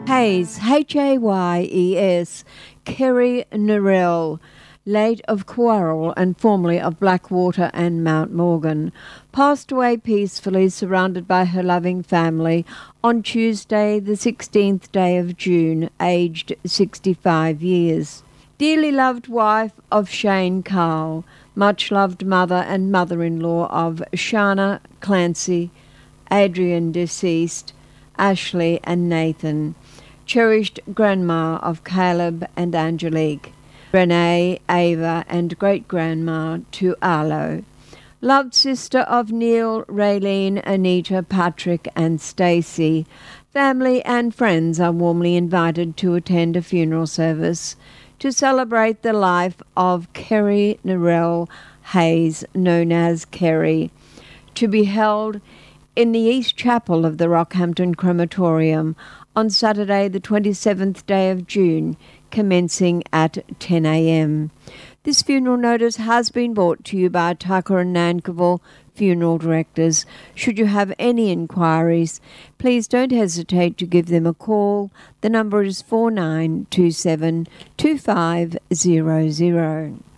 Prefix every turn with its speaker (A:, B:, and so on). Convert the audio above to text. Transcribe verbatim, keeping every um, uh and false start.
A: Hayes, H A Y E S, Kerry Narell, late of Quarrel and formerly of Blackwater and Mount Morgan, passed away peacefully surrounded by her loving family on Tuesday the sixteenth day of June, aged sixty-five years. Dearly loved wife of Shane Carl, much loved mother and mother-in-law of Shana Clancy, Adrian deceased, Ashley and Nathan, cherished grandma of Caleb and Angelique, Renee, Ava and great-grandma to Arlo, loved sister of Neil, Raylene, Anita, Patrick and Stacey. Family and friends are warmly invited to attend a funeral service to celebrate the life of Kerry Narell Hayes, known as Kerry, to be held in the East Chapel of the Rockhampton Crematorium on Saturday the twenty-seventh day of June, commencing at ten a m. This funeral notice has been brought to you by Tucker and Nankerville Funeral Directors. Should you have any inquiries, please don't hesitate to give them a call. The number is four nine two seven two five zero zero.